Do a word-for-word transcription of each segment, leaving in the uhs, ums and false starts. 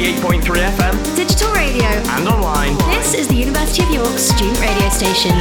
ninety-eight point three F M, digital radio, and online. This is the University of York's student radio station.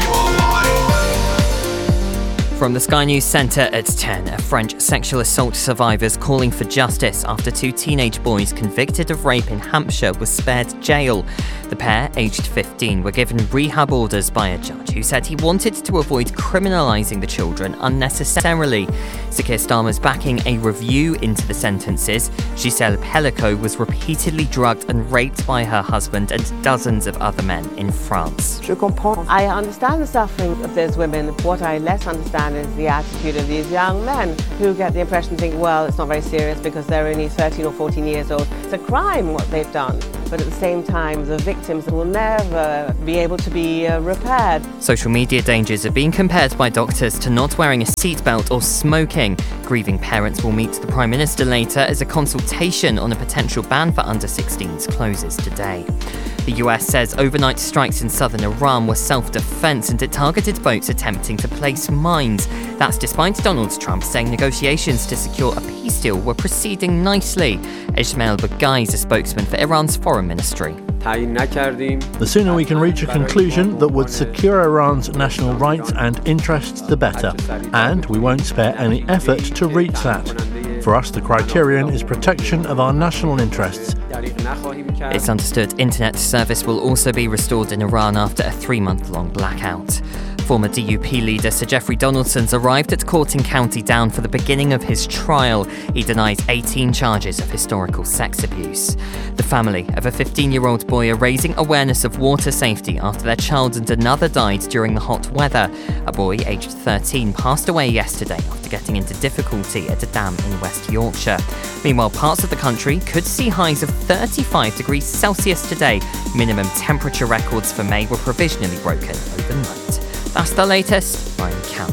From the Sky News Centre at ten, a French sexual assault survivors calling for justice after two teenage boys convicted of rape in Hampshire were spared jail. The pair, aged fifteen, were given rehab orders by a judge who said he wanted to avoid criminalising the children unnecessarily. Sir Keir Starmer's backing a review into the sentences. Gisèle Pellico was repeatedly drugged and raped by her husband and dozens of other men in France. Je comprends. I understand the suffering of those women. What I less understand is the attitude of these young men who get the impression, think, well, it's not very serious because they're only thirteen or fourteen years old. It's a crime what they've done. But at the same time, the victims will never be able to be uh, repaired. Social media dangers are being compared by doctors to not wearing a seatbelt or smoking. Grieving parents will meet the Prime Minister later as a consultation on a potential ban for under sixteens closes today. The U S says overnight strikes in southern Iran were self-defense and it targeted boats attempting to place mines. That's despite Donald Trump saying negotiations to secure a peace deal were proceeding nicely. Ismail Baghaei is a spokesman for Iran's foreign ministry. The sooner we can reach a conclusion that would secure Iran's national rights and interests, the better. And we won't spare any effort to reach that. For us, the criterion is protection of our national interests. It's understood internet service will also be restored in Iran after a three-month-long blackout. Former D U P leader Sir Geoffrey Donaldson's arrived at court in County Down for the beginning of his trial. He denies eighteen charges of historical sex abuse. The family of a fifteen-year-old boy are raising awareness of water safety after their child and another died during the hot weather. A boy aged thirteen passed away yesterday after getting into difficulty at a dam in West Yorkshire. Meanwhile, parts of the country could see highs of thirty-five degrees Celsius today. Minimum temperature records for May were provisionally broken overnight. That's the latest. I'm Cam.